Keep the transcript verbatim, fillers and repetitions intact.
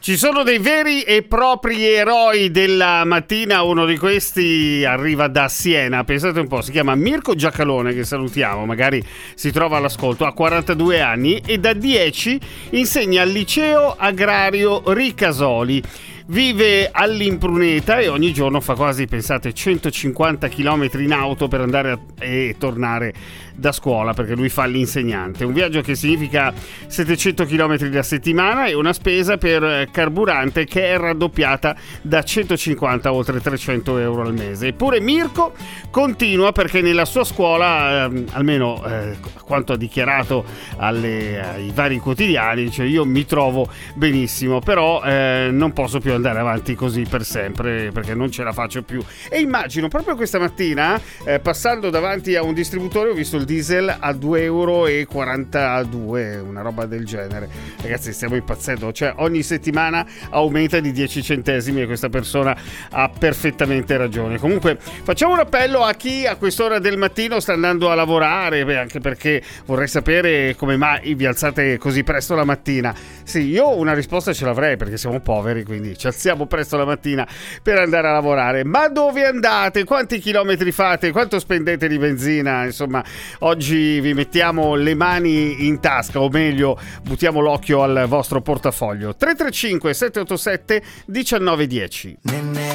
Ci sono dei veri e propri eroi della mattina, uno di questi arriva da Siena, pensate un po', si chiama Mirko Giacalone, che salutiamo, magari si trova all'ascolto, ha quarantadue anni e da dieci insegna al liceo agrario Ricasoli. Vive all'Impruneta e ogni giorno fa quasi, pensate, centocinquanta chilometri in auto per andare a, e tornare da scuola, perché lui fa l'insegnante. Un viaggio che significa settecento chilometri la settimana e una spesa per carburante che è raddoppiata da centocinquanta a oltre trecento euro al mese. Eppure Mirko continua, perché nella sua scuola, eh, almeno eh, quanto ha dichiarato alle, ai vari quotidiani, dice: io mi trovo benissimo, però eh, non posso più andare avanti così per sempre, perché non ce la faccio più. E immagino proprio questa mattina, eh, passando davanti a un distributore, ho visto il diesel a due euro e quarantadue, una roba del genere. Ragazzi, stiamo impazzendo, cioè ogni settimana aumenta di dieci centesimi e questa persona ha perfettamente ragione. Comunque facciamo un appello a chi a quest'ora del mattino sta andando a lavorare, beh, anche perché vorrei sapere come mai vi alzate così presto la mattina. Sì, io una risposta ce l'avrei, perché siamo poveri, quindi ci alziamo presto la mattina per andare a lavorare. Ma dove andate? Quanti chilometri fate? Quanto spendete di benzina? Insomma, oggi vi mettiamo le mani in tasca, o meglio buttiamo l'occhio al vostro portafoglio. Tre tre cinque sette otto sette uno nove uno zero.